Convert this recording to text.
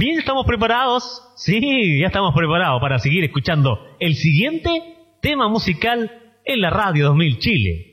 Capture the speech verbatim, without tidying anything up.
Bien, ¿estamos preparados? Sí, ya estamos preparados para seguir escuchando el siguiente tema musical en la Radio dos mil Chile.